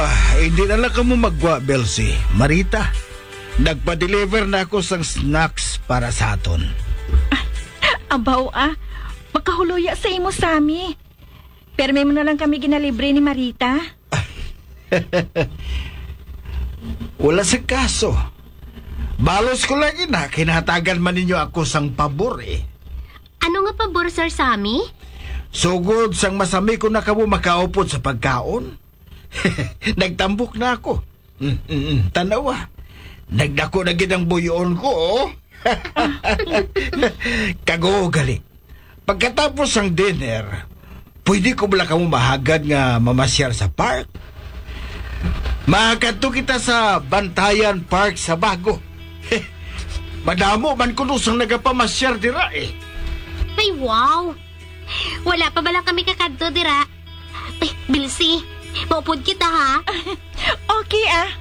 Hindi na lang ka mo magwa, Belsi. Marita, nagpa-deliver na ako sang snacks para sa aton. Abaw makahuluya sa imo sami. Pero may mo na lang kami ginalibre ni Marita. Wala sa kaso. Balos ko lagi na, kinahatagan man ninyo ako sang pabor eh. Ano nga pabor, Sir Sammy? Sugod sang masami ko na kamo makaupod sa pagkaon. Nagtambok na ako. Tanawa. Nagdako na gid ang buyon ko, oh. Kago-gali. Pagkatapos ang dinner, pwede ko bala kamo mahagad nga mamasyar sa park. Makadto kita sa Bantayan Park sa Bago. Madamo man kuno sang nagapamasyar dira eh. Ay, wow! Wala pa ba lang kami kakadto, dira? Bilsi, maupod kita, ha? Okay